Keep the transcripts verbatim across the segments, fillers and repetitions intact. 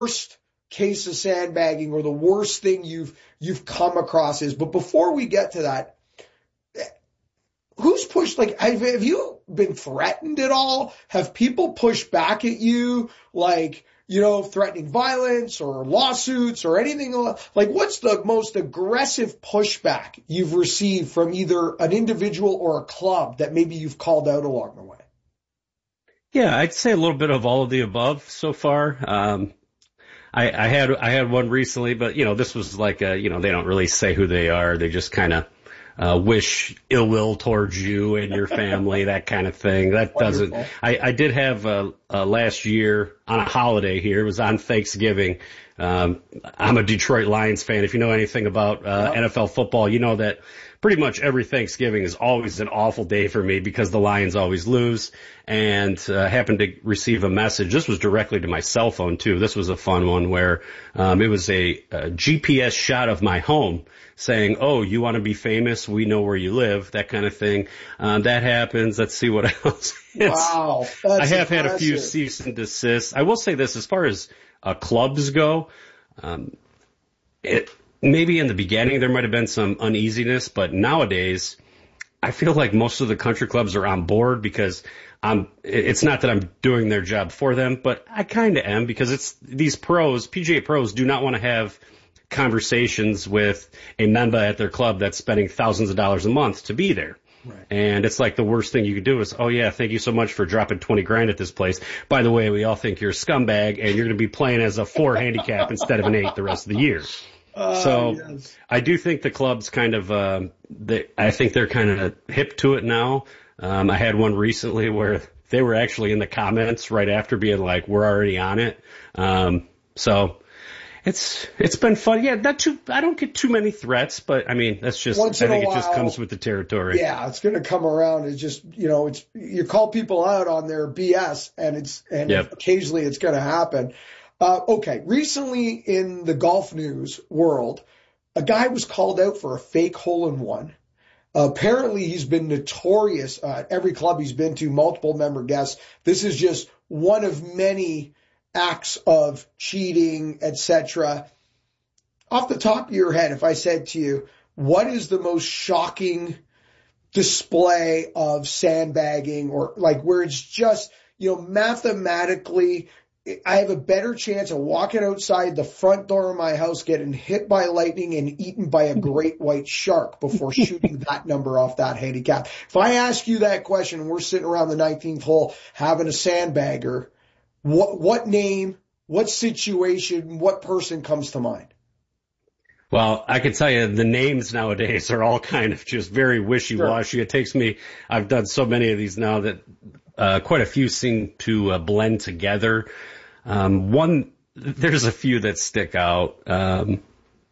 worst case of sandbagging or the worst thing you've you've come across is. But before we get to that, who's pushed, like, have, have you been threatened at all? Have people pushed back at you, like, you know, threatening violence or lawsuits or anything? Like, what's the most aggressive pushback you've received from either an individual or a club that maybe you've called out along the way? Yeah, I'd say a little bit of all of the above so far. Um, I, I had I had one recently, but, you know, this was like a, you know, they don't really say who they are. They just kind of Uh, wish ill will towards you and your family, that kind of thing. That Wonderful. doesn't, I, I did have, uh, uh, last year on a holiday here. It was on Thanksgiving. Um, I'm a Detroit Lions fan. If you know anything about, uh, Yep. N F L football, you know that pretty much every Thanksgiving is always an awful day for me because the Lions always lose. And, uh, happened to receive a message. This was directly to my cell phone too. This was a fun one where, um, it was a, a G P S shot of my home, saying, oh, you want to be famous? We know where you live, that kind of thing. Um, that happens. Let's see what else. Wow. That's I have impressive. had a few cease and desists. I will say this, as far as uh, clubs go, um, it, maybe in the beginning there might have been some uneasiness, but nowadays I feel like most of the country clubs are on board because I'm, it's not that I'm doing their job for them, but I kind of am, because it's these pros, P G A pros do not want to have conversations with a member at their club that's spending thousands of dollars a month to be there. Right. And it's like the worst thing you could do is, oh yeah, thank you so much for dropping twenty grand at this place. By the way, we all think you're a scumbag and you're going to be playing as a four handicap instead of an eight the rest of the year. Uh, so yes. I do think the club's kind of, um, they, I think they're kind of hip to it now. Um, I had one recently where they were actually in the comments right after being like, we're already on it. Um, so It's it's been fun. Yeah, not too. I don't get too many threats, but I mean that's just. Once I in a think it while, just comes with the territory. Yeah, it's going to come around. It's just, you know, it's you call people out on their B S, and it's and Yep. occasionally it's going to happen. Uh, okay, recently in the golf news world, a guy was called out for a fake hole in one. Uh, apparently, he's been notorious uh, at every club he's been to, multiple member guests. This is just one of many acts of cheating, et cetera. Off the top of your head, if I said to you, what is the most shocking display of sandbagging, or like where it's just, you know, mathematically, I have a better chance of walking outside the front door of my house, getting hit by lightning and eaten by a great white shark before shooting that number off that handicap? If I ask you that question and we're sitting around the nineteenth hole having a sandbagger, What what name, what situation, what person comes to mind? Well, I can tell you the names nowadays are all kind of just very wishy-washy. Sure. It takes me, I've done so many of these now that uh, quite a few seem to uh, blend together. Um, one, there's a few that stick out. Um,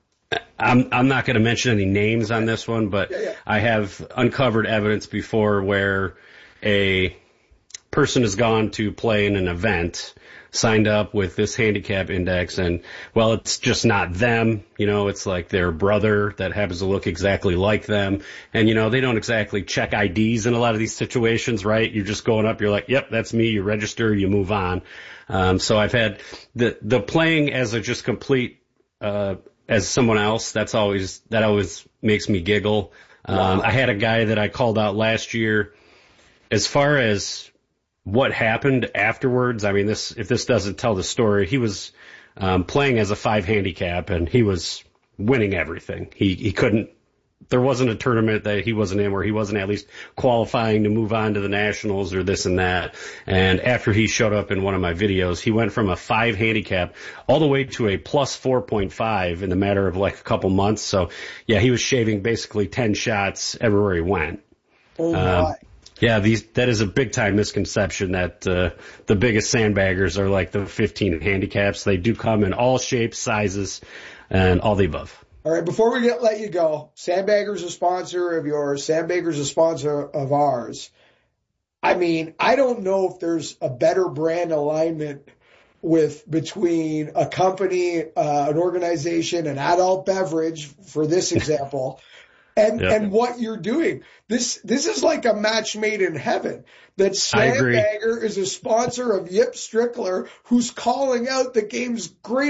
I'm, I'm not going to mention any names on this one, but yeah, yeah. I have uncovered evidence before where a person has gone to play in an event, signed up with this handicap index, and, well, it's just not them. You know, it's like their brother that happens to look exactly like them. And, you know, they don't exactly check I Ds in a lot of these situations, right? You're just going up, you're like, yep, that's me. You register, you move on. Um, so I've had the, the playing as a just complete, uh, as someone else. That's always, that always makes me giggle. Um, Wow. I had a guy that I called out last year. As far as what happened afterwards, I mean, this, if this doesn't tell the story, he was, um, playing as a five handicap and he was winning everything. He, he couldn't, there wasn't a tournament that he wasn't in where he wasn't at least qualifying to move on to the nationals or this and that. And after he showed up in one of my videos, he went from a five handicap all the way to a plus four point five in the matter of like a couple months. So yeah, he was shaving basically ten shots everywhere he went. Oh my. Um, Yeah, these, that is a big time misconception that, uh, the biggest sandbaggers are like the fifteen handicaps. They do come in all shapes, sizes, and all the above. All right, before we get let you go, Sandbagger's a sponsor of yours. Sandbagger's a sponsor of ours. I mean, I don't know if there's a better brand alignment with between a company, uh, an organization, an adult beverage, for this example, and, Yep. and what you're doing. This, this is like a match made in heaven. That I agree. Sandbagger is a sponsor of Yip Strickler, who's calling out the game's great